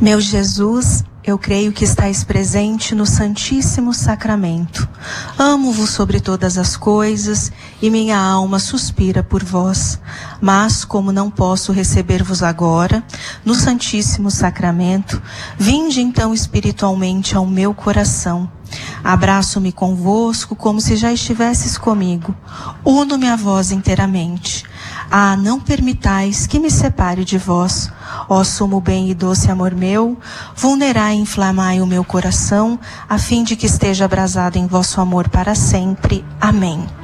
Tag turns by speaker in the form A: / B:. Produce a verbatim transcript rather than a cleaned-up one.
A: Meu Jesus, eu creio que estáis presente no Santíssimo Sacramento. Amo-vos sobre todas as coisas e minha alma suspira por vós. Mas, como não posso receber-vos agora, no Santíssimo Sacramento, vinde então espiritualmente ao meu coração. Abraço-me convosco como se já estivesses comigo. Uno-me a vós inteiramente. Ah, não permitais que me separe de vós. Ó sumo bem e doce amor meu, vulnerai e inflamai o meu coração, a fim de que esteja abrasado em vosso amor para sempre. Amém.